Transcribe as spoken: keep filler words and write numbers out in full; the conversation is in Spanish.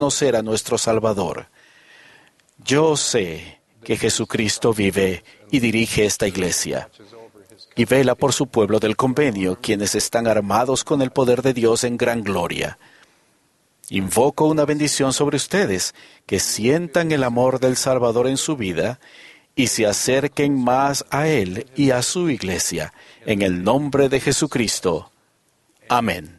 conocer a nuestro Salvador. Yo sé que Jesucristo vive y dirige esta iglesia, y vela por su pueblo del convenio, quienes están armados con el poder de Dios en gran gloria. Invoco una bendición sobre ustedes, que sientan el amor del Salvador en su vida y se acerquen más a Él y a su iglesia. En el nombre de Jesucristo. Amén.